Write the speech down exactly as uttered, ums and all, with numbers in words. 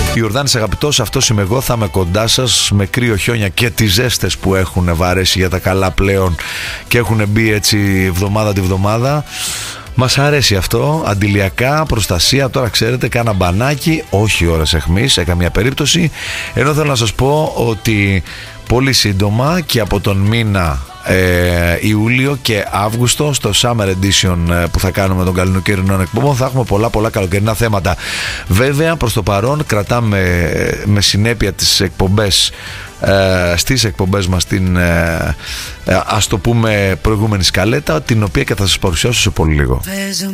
Ιορδάνης αγαπητός, αυτός είμαι εγώ, θα είμαι κοντά σας με κρύο, χιόνια και τις ζέστες που έχουν βαρέσει για τα καλά πλέον και έχουν μπει έτσι εβδομάδα τη βδομάδα. Μας αρέσει αυτό, αντιλιακά, προστασία, τώρα ξέρετε, κάνα μπανάκι, όχι ώρες αιχμής σε καμία περίπτωση. Ενώ θέλω να σας πω ότι πολύ σύντομα και από τον μήνα ε, Ιούλιο και Αύγουστο στο Summer Edition ε, που θα κάνουμε των καλοκαιρινών εκπομπών θα έχουμε πολλά πολλά καλοκαιρινά θέματα. Βέβαια προς το παρόν κρατάμε ε, με συνέπεια τις εκπομπές ε, στις εκπομπές μας την ε, ε, ας το πούμε προηγούμενη σκαλέτα, την οποία και θα σας παρουσιάσω σε πολύ λίγο.